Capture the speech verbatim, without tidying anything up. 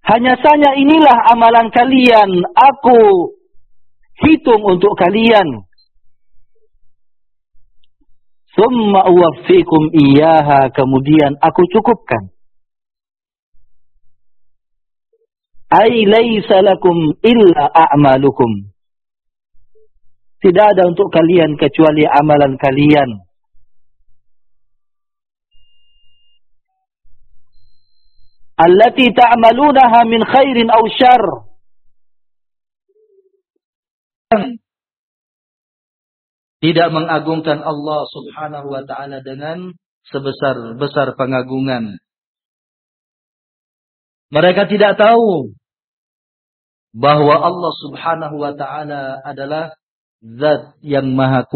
Hanya saja inilah amalan kalian, aku hitung untuk kalian. Tsumma uwaffikum iyyaha, kemudian aku cukupkan. Ai laisa lakum illa a'malukum. Tidak ada untuk kalian kecuali amalan kalian. Allati ta'malunaha min khairin aw syarr. Tidak mengagungkan Allah Subhanahu wa taala dengan sebesar-besar pengagungan. Mereka tidak tahu bahwa Allah Subhanahu wa taala adalah zat yang maha kuasa.